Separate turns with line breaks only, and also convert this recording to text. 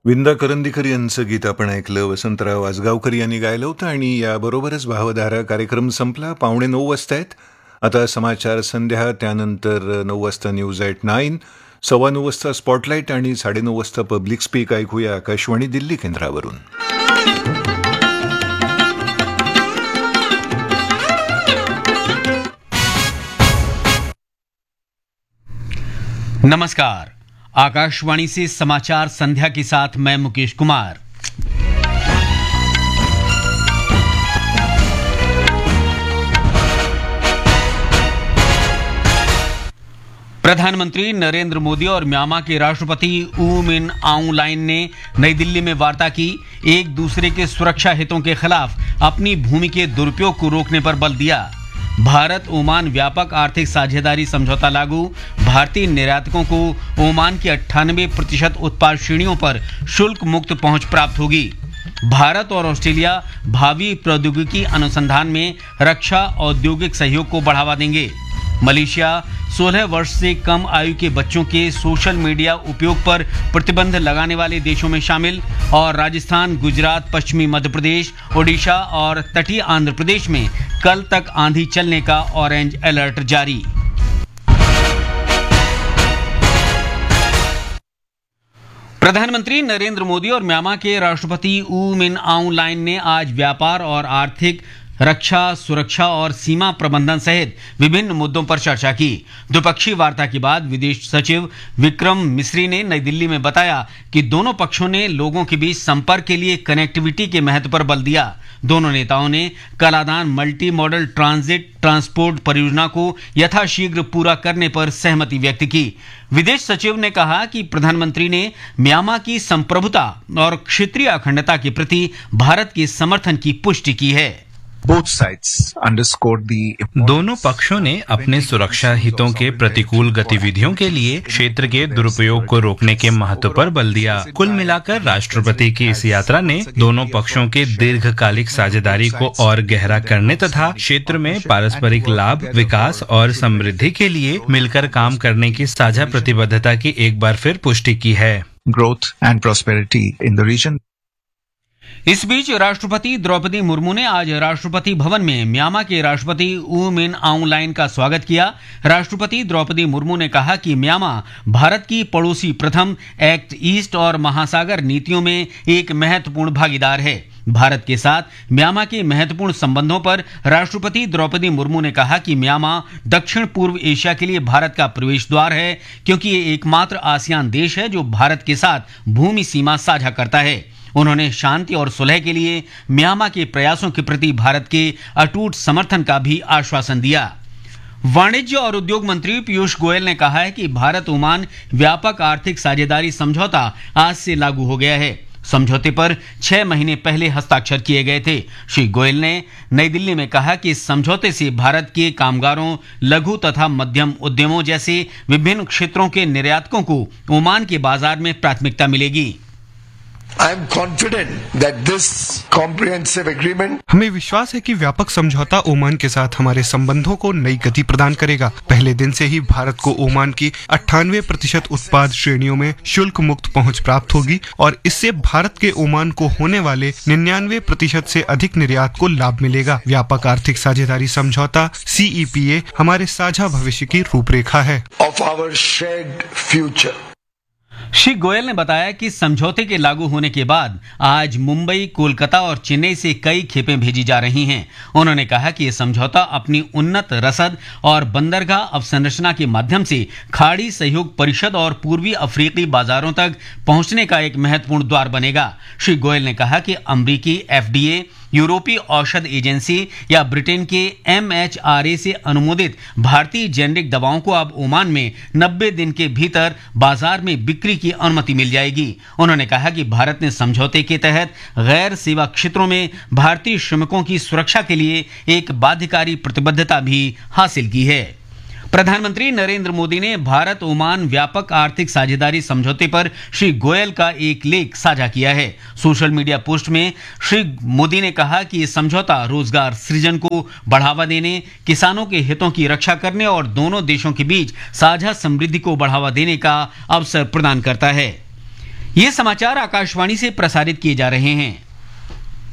विंदा करंदीकर यांचं गीत आपण ऐकलं. वसंतराव आसगावकर यांनी गायलं होतं आणि याबरोबरच भावधारा कार्यक्रम संपला. 8:45 वाजता आहेत. आता समाचार संध्या, त्यानंतर 9 वाजता न्यूज ॲट 9, 9:15 वाजता स्पॉटलाईट आणि 9:30 वाजता पब्लिक स्पीक ऐकूया आकाशवाणी दिल्ली केंद्रावरून.
नमस्कार, आकाशवाणी से समाचार संध्या के साथ मैं मुकेश कुमार। प्रधानमंत्री नरेंद्र मोदी और म्यांमार के राष्ट्रपति ऊ मिन आउंग लाइन ने नई दिल्ली में वार्ता की। एक दूसरे के सुरक्षा हितों के खिलाफ अपनी भूमि के दुरुपयोग को रोकने पर बल दिया। भारत ओमान व्यापक आर्थिक साझेदारी समझौता लागू। भारतीय निर्यातकों को ओमान की 98% उत्पाद श्रेणियों पर शुल्क मुक्त पहुंच प्राप्त होगी। भारत और ऑस्ट्रेलिया भावी प्रौद्योगिकी अनुसंधान में रक्षा औद्योगिक सहयोग को बढ़ावा देंगे। मलेशिया 16 वर्ष से कम आयु के बच्चों के सोशल मीडिया उपयोग पर प्रतिबंध लगाने वाले देशों में शामिल। और राजस्थान, गुजरात, पश्चिमी मध्य प्रदेश, ओडिशा और तटीय आंध्र प्रदेश में कल तक आंधी चलने का ऑरेंज अलर्ट जारी। प्रधानमंत्री नरेंद्र मोदी और म्यांमार के राष्ट्रपति ऊ मिन आउंग लाइन ने आज व्यापार और आर्थिक, रक्षा, सुरक्षा और सीमा प्रबंधन सहित विभिन्न मुद्दों पर चर्चा की। द्विपक्षीय वार्ता के बाद विदेश सचिव विक्रम मिस्री ने नई दिल्ली में बताया कि दोनों पक्षों ने लोगों के बीच संपर्क के लिए कनेक्टिविटी के महत्व पर बल दिया। दोनों नेताओं ने Kaladan multi modal transit transport परियोजना को यथाशीघ्र पूरा करने पर सहमति व्यक्त की। विदेश सचिव ने कहा कि प्रधानमंत्री ने म्यांमार की संप्रभुता और क्षेत्रीय अखंडता के प्रति भारत के समर्थन की पुष्टि की है।
दोनों पक्षों ने अपने सुरक्षा हितों के प्रतिकूल गतिविधियों के लिए क्षेत्र के दुरुपयोग को रोकने के महत्व पर बल दिया। कुल मिलाकर राष्ट्रपति की इस यात्रा ने दोनों पक्षों के दीर्घकालिक साझेदारी को और गहरा करने तथा क्षेत्र में पारस्परिक लाभ, विकास और समृद्धि के लिए मिलकर काम करने की साझा प्रतिबद्धता की एक बार फिर पुष्टि की है।
Growth and prosperity in the reason.
इस बीच राष्ट्रपति द्रौपदी मुर्मू ने आज राष्ट्रपति भवन में म्यांमार के राष्ट्रपति ऊ मिन आउंग लाइन का स्वागत किया। राष्ट्रपति द्रौपदी मुर्मू ने कहा कि म्यांमार भारत की पड़ोसी प्रथम, एक्ट ईस्ट और महासागर नीतियों में एक महत्वपूर्ण भागीदार है। भारत के साथ म्यांमार के महत्वपूर्ण संबंधों पर राष्ट्रपति द्रौपदी मुर्मू ने कहा कि म्यांमार दक्षिण पूर्व एशिया के लिए भारत का प्रवेश द्वार है, क्योंकि ये एकमात्र आसियान देश है जो भारत के साथ भूमि सीमा साझा करता है। उन्होंने शांति और सुलह के लिए म्यांमार के प्रयासों के प्रति भारत के अटूट समर्थन का भी आश्वासन दिया। वाणिज्य और उद्योग मंत्री पीयूष गोयल ने कहा है कि भारत ओमान व्यापक आर्थिक साझेदारी समझौता आज से लागू हो गया है। समझौते पर 6 महीने पहले हस्ताक्षर किए गए थे। श्री गोयल ने नई दिल्ली में कहा कि इस समझौते से भारत के कामगारों, लघु तथा मध्यम उद्यमों जैसे विभिन्न क्षेत्रों के निर्यातकों को ओमान के बाजार में प्राथमिकता मिलेगी।
I am confident that this comprehensive agreement
हमें विश्वास है कि व्यापक समझौता ओमान के साथ हमारे संबंधों को नई गति प्रदान करेगा। पहले दिन से ही भारत को ओमान की 98% उत्पाद श्रेणियों में शुल्क मुक्त पहुंच प्राप्त होगी और इससे भारत के ओमान को होने वाले 99% से अधिक निर्यात को लाभ मिलेगा। व्यापक आर्थिक साझेदारी समझौता CEPA हमारे साझा भविष्य की रूपरेखा है।
of our shared future.
Shri Goyal ने बताया कि समझौते के लागू होने के बाद आज मुंबई, कोलकाता और चेन्नई से कई खेपें भेजी जा रही हैं। उन्होंने कहा कि यह समझौता अपनी उन्नत रसद और बंदरगाह अवसंरचना के माध्यम से खाड़ी सहयोग परिषद और पूर्वी अफ्रीकी बाजारों तक पहुंचने का एक महत्वपूर्ण द्वार बनेगा। श्री गोयल ने कहा कि अमरीकी FDA, यूरोपीय औषध एजेंसी या ब्रिटेन के MHRA से अनुमोदित भारतीय जेनेरिक दवाओं को अब ओमान में 90 दिन के भीतर बाजार में बिक्री की अनुमति मिल जाएगी। उन्होंने कहा कि भारत ने समझौते के तहत गैर सेवा क्षेत्रों में भारतीय श्रमिकों की सुरक्षा के लिए एक बाध्यकारी प्रतिबद्धता भी हासिल की है। प्रधानमंत्री नरेंद्र मोदी ने भारत ओमान व्यापक आर्थिक साझेदारी समझौते पर श्री गोयल का एक लेख साझा किया है। सोशल मीडिया पोस्ट में श्री मोदी ने कहा कि यह समझौता रोजगार सृजन को बढ़ावा देने, किसानों के हितों की रक्षा करने और दोनों देशों के बीच साझा समृद्धि को बढ़ावा देने का अवसर प्रदान करता है। ये समाचार आकाशवाणी से प्रसारित किए जा रहे हैं।